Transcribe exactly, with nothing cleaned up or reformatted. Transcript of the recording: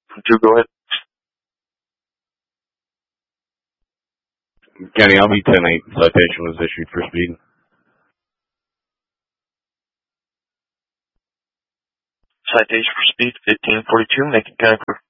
Two, go ahead. County, I'll be ten eight. Citation was issued for speed. Citation for speed, fifteen forty-two, Macon County.